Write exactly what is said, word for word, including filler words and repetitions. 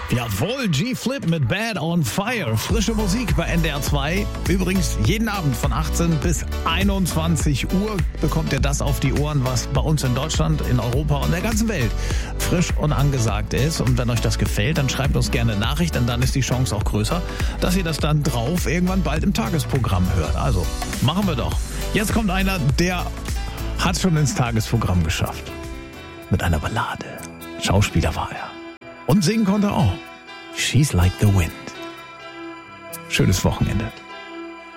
Jawohl, G-Flip mit Bad on Fire. Frische Musik bei N D R zwei. Übrigens, jeden Abend von achtzehn bis einundzwanzig Uhr bekommt ihr das auf die Ohren, was bei uns in Deutschland, in Europa und der ganzen Welt frisch und angesagt ist. Und wenn euch das gefällt, dann schreibt uns gerne eine Nachricht, denn dann ist die Chance auch größer, dass ihr das dann drauf irgendwann bald im Tagesprogramm hört. Also, machen wir doch. Jetzt kommt einer, der hat schon ins Tagesprogramm geschafft. Mit einer Ballade. Schauspieler war er. Und singen konnte er auch. She's like the wind. Schönes Wochenende.